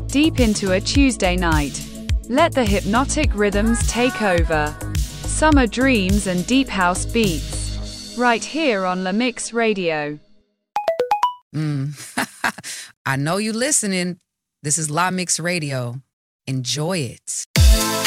deep into a Tuesday night. Let the hypnotic rhythms take over. Summer dreams and deep house beats. Right here on La Mix Radio. I know you listening. This is La Mix Radio. Enjoy it.